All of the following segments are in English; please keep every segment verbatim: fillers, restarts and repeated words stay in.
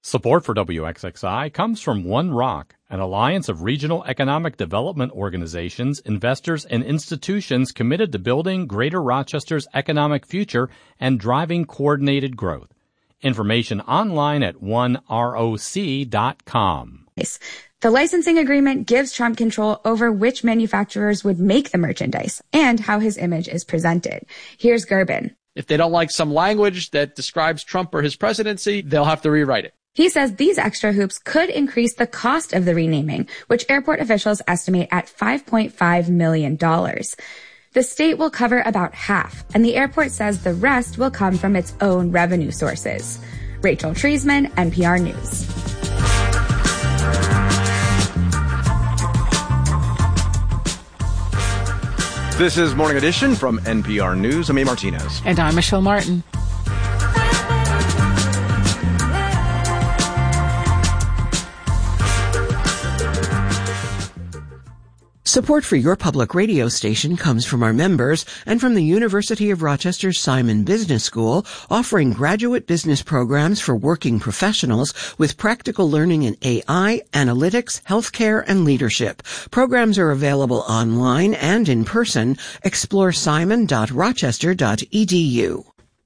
Support for W X X I comes from One Rock, an alliance of regional economic development organizations, investors, and institutions committed to building Greater Rochester's economic future and driving coordinated growth. Information online at one roc dot com. The licensing agreement gives Trump control over which manufacturers would make the merchandise and how his image is presented. Here's Gerben. If they don't like some language that describes Trump or his presidency, they'll have to rewrite it. He says these extra hoops could increase the cost of the renaming, which airport officials estimate at five point five million dollars. The state will cover about half, and the airport says the rest will come from its own revenue sources. Rachel Treisman, N P R News. This is Morning Edition from N P R News. I'm A. Martinez. And I'm Michelle Martin. Support for your public radio station comes from our members and from the University of Rochester's Simon Business School, offering graduate business programs for working professionals with practical learning in A I, analytics, healthcare, and leadership. Programs are available online and in person. Explore simon dot rochester dot e d u.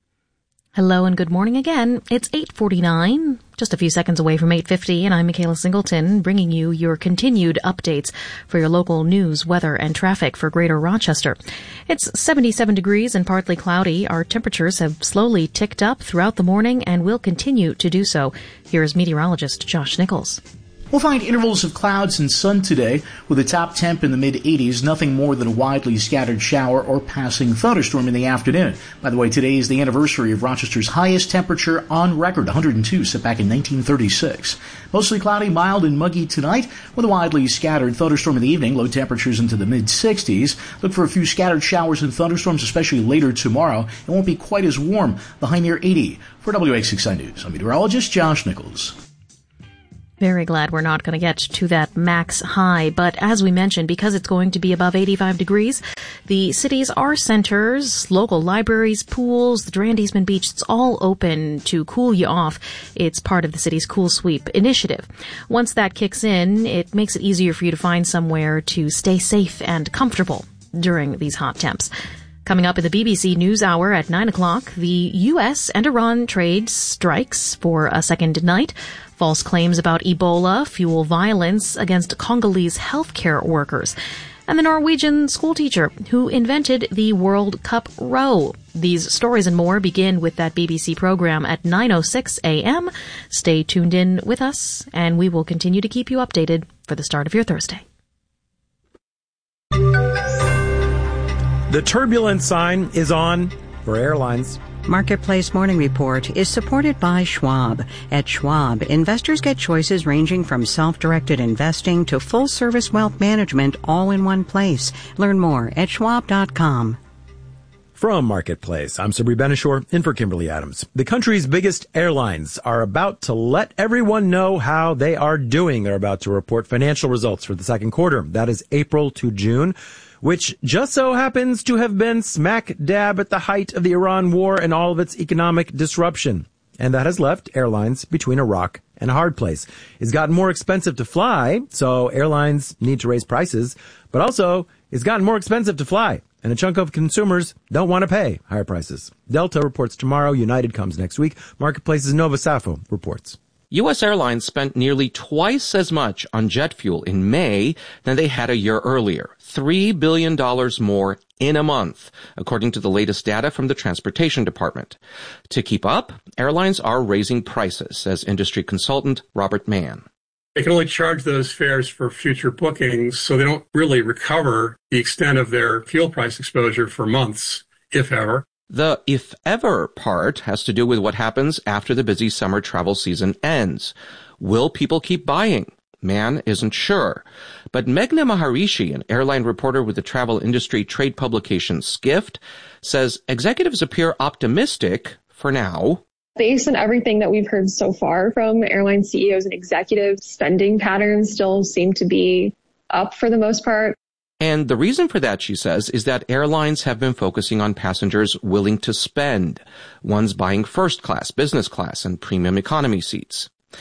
Hello and good morning again. It's eight forty-nine, just a few seconds away from eight fifty, and I'm Michaela Singleton, bringing you your continued updates for your local news, weather, and traffic for Greater Rochester. It's seventy-seven degrees and partly cloudy. Our temperatures have slowly ticked up throughout the morning and will continue to do so. Here's meteorologist Josh Nichols. We'll find intervals of clouds and sun today with a top temp in the mid eighties, nothing more than a widely scattered shower or passing thunderstorm in the afternoon. By the way, today is the anniversary of Rochester's highest temperature on record, one hundred two, set back in nineteen thirty-six. Mostly cloudy, mild, and muggy tonight with a widely scattered thunderstorm in the evening, low temperatures into the mid sixties. Look for a few scattered showers and thunderstorms, especially later tomorrow. It won't be quite as warm, the high near eighty. For W X X I News, I'm meteorologist Josh Nichols. Very glad we're not going to get to that max high, but as we mentioned, because it's going to be above eighty-five degrees, the city's art centers, local libraries, pools, the Durand Eastman Beach, it's all open to cool you off. It's part of the city's Cool Sweep initiative. Once that kicks in, it makes it easier for you to find somewhere to stay safe and comfortable during these hot temps. Coming up in the B B C NewsHour at nine o'clock, the U S and Iran trade strikes for a second night. False claims about Ebola fuel violence against Congolese healthcare workers. And the Norwegian schoolteacher who invented the World Cup row. These stories and more begin with that B B C program at nine oh six a.m. Stay tuned in with us, and we will continue to keep you updated for the start of your Thursday. The turbulence sign is on for airlines. Marketplace Morning Report is supported by Schwab. At Schwab, investors get choices ranging from self-directed investing to full-service wealth management all in one place. Learn more at schwab dot com. From Marketplace, I'm Sabri Benishore, in for Kimberly Adams. The country's biggest airlines are about to let everyone know how they are doing. They're about to report financial results for the second quarter. That is April to June, which just so happens to have been smack dab at the height of the Iran war and all of its economic disruption. And that has left airlines between a rock and a hard place. It's gotten more expensive to fly, so airlines need to raise prices, but also it's gotten more expensive to fly, and a chunk of consumers don't want to pay higher prices. Delta reports tomorrow. United comes next week. Marketplace's Nova Safo reports. U S airlines spent nearly twice as much on jet fuel in May than they had a year earlier, three billion dollars more in a month, according to the latest data from the Transportation Department. To keep up, airlines are raising prices, says industry consultant Robert Mann. They can only charge those fares for future bookings, so they don't really recover the extent of their fuel price exposure for months, if ever. The if ever part has to do with what happens after the busy summer travel season ends. Will people keep buying? Mann isn't sure. But Meghna Maharishi, an airline reporter with the travel industry trade publication Skift, says executives appear optimistic for now. Based on everything that we've heard so far from airline C E Os and executives, spending patterns still seem to be up for the most part. And the reason for that, she says, is that airlines have been focusing on passengers willing to spend, ones buying first class, business class, and premium economy seats.